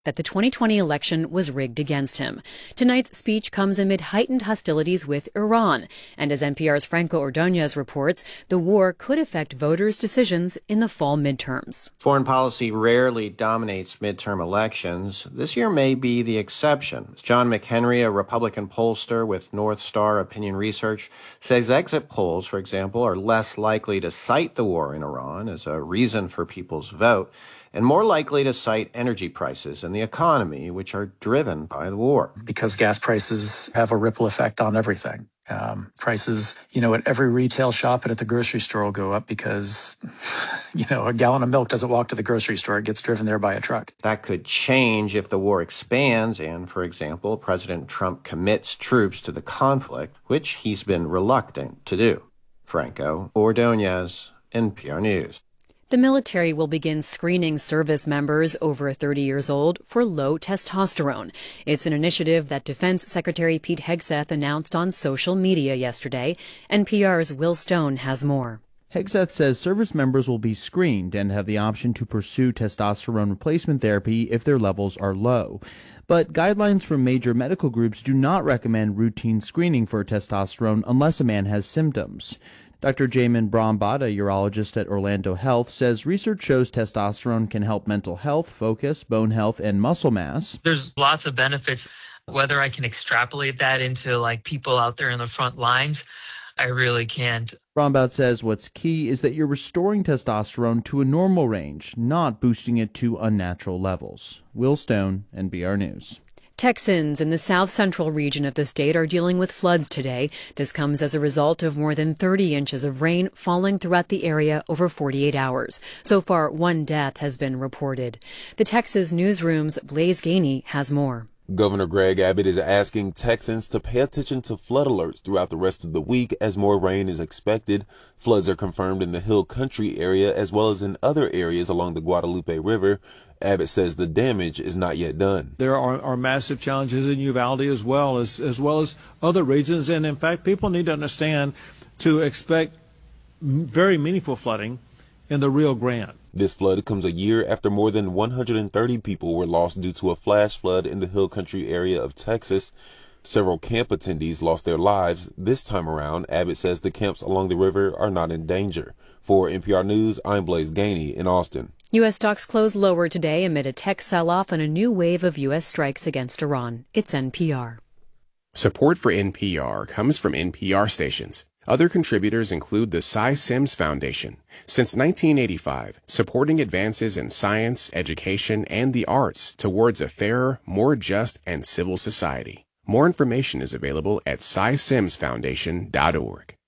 that the 2020 election was rigged against him. Tonight's speech comes amid heightened hostilities with Iran. And as NPR's Franco Ordonez reports, the war could affect voters' decisions in the fall midterms. Foreign policy rarely dominates midterm elections. This year may be the exception. John McHenry, a Republican pollster with North Star Opinion Research, says exit polls, for example, are less likely to cite the war in Iran as a reason for people's vote, and more likely to cite energy prices and the economy, which are driven by the war. Because gas prices have a ripple effect on everything. Prices, at every retail shop and at the grocery store will go up because, a gallon of milk doesn't walk to the grocery store. It gets driven there by a truck. That could change if the war expands and, for example, President Trump commits troops to the conflict, which he's been reluctant to do. Franco Ordonez, NPR News. The military will begin screening service members over 30 years old for low testosterone. It's an initiative that Defense Secretary Pete Hegseth announced on social media yesterday. NPR's Will Stone has more. Hegseth says service members will be screened and have the option to pursue testosterone replacement therapy if their levels are low. But guidelines from major medical groups do not recommend routine screening for testosterone unless a man has symptoms. Dr. Jamin Brahmbhatt, a urologist at Orlando Health, says research shows testosterone can help mental health, focus, bone health, and muscle mass. There's lots of benefits. Whether I can extrapolate that into people out there in the front lines, I really can't. Brahmbhatt says what's key is that you're restoring testosterone to a normal range, not boosting it to unnatural levels. Will Stone, NPR News. Texans in the south-central region of the state are dealing with floods today. This comes as a result of more than 30 inches of rain falling throughout the area over 48 hours. So far, 1 death has been reported. The Texas Newsroom's Blaise Gainey has more. Governor Greg Abbott is asking Texans to pay attention to flood alerts throughout the rest of the week as more rain is expected. Floods are confirmed in the Hill Country area as well as in other areas along the Guadalupe River. Abbott says the damage is not yet done. There are massive challenges in Uvalde as well as other regions. And in fact, people need to understand to expect very meaningful flooding in the Rio Grande. This flood comes a year after more than 130 people were lost due to a flash flood in the Hill Country area of Texas. Several camp attendees lost their lives. This time around, Abbott says the camps along the river are not in danger. For NPR News, I'm Blaise Gainey in Austin. U.S. stocks closed lower today amid a tech sell-off and a new wave of U.S. strikes against Iran. It's NPR. Support for NPR comes from NPR stations. Other contributors include the Cy Sims Foundation. Since 1985, supporting advances in science, education, and the arts towards a fairer, more just, and civil society. More information is available at cysimsfoundation.org.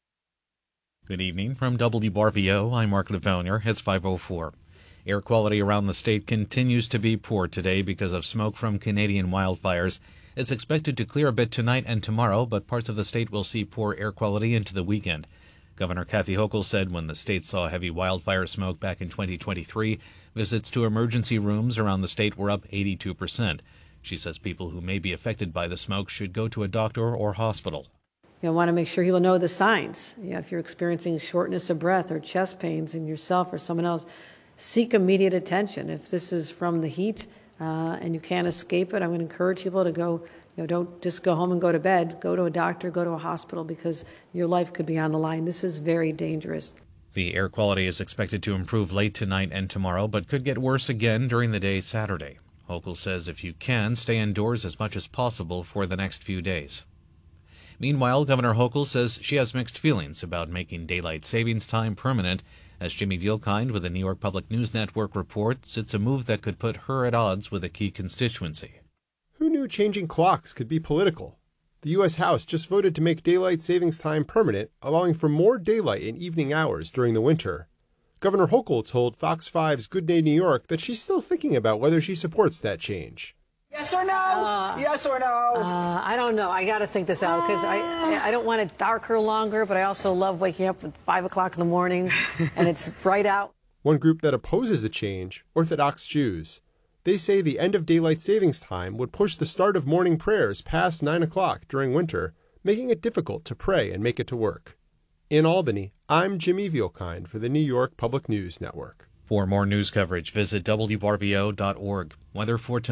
Good evening from WRVO. I'm Mark Lefonier. It's 5:04. Air quality around the state continues to be poor today because of smoke from Canadian wildfires. It's expected to clear a bit tonight and tomorrow, but parts of the state will see poor air quality into the weekend. Governor Kathy Hochul said when the state saw heavy wildfire smoke back in 2023, visits to emergency rooms around the state were up 82%. She says people who may be affected by the smoke should go to a doctor or hospital. You want to make sure you will know the signs. If you're experiencing shortness of breath or chest pains in yourself or someone else, seek immediate attention. If this is from the heat, and you can't escape it, I would encourage people to go, don't just go home and go to bed. Go to a doctor, go to a hospital, because your life could be on the line. This is very dangerous. The air quality is expected to improve late tonight and tomorrow, but could get worse again during the day Saturday. Hochul says if you can, stay indoors as much as possible for the next few days. Meanwhile, Governor Hochul says she has mixed feelings about making daylight savings time permanent. As Jimmy Vielkind with the New York Public News Network reports, it's a move that could put her at odds with a key constituency. Who knew changing clocks could be political? The U.S. House just voted to make daylight savings time permanent, allowing for more daylight in evening hours during the winter. Governor Hochul told Fox 5's Good Day New York that she's still thinking about whether she supports that change. Yes or no? Yes or no? I don't know. I got to think this out because I don't want it darker longer, but I also love waking up at 5 o'clock in the morning and it's bright out. One group that opposes the change, Orthodox Jews. They say the end of daylight savings time would push the start of morning prayers past 9 o'clock during winter, making it difficult to pray and make it to work. In Albany, I'm Jimmy Vielkind for the New York Public News Network. For more news coverage, visit WRVO.org. Weather for tonight.